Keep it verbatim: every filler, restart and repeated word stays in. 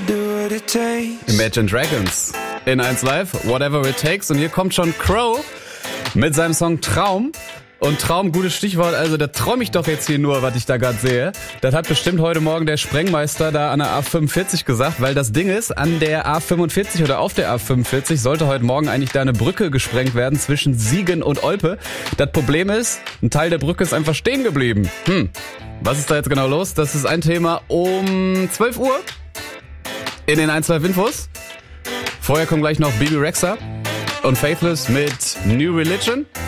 Imagine Dragons in eins Live, Whatever It Takes. Und hier kommt schon Crow mit seinem Song Traum. Und Traum, gutes Stichwort, also da träume ich doch jetzt hier nur, was ich da gerade sehe. Das hat bestimmt heute Morgen der Sprengmeister da an der A fünfundvierzig gesagt, weil das Ding ist, an der A fünfundvierzig oder auf der A fünfundvierzig sollte heute Morgen eigentlich da eine Brücke gesprengt werden zwischen Siegen und Olpe. Das Problem ist, ein Teil der Brücke ist einfach stehen geblieben. Hm, was ist da jetzt genau los? Das ist ein Thema um zwölf Uhr in den eins Live Infos. Vorher kommt gleich noch Bebe Rexha und Faithless mit New Religion.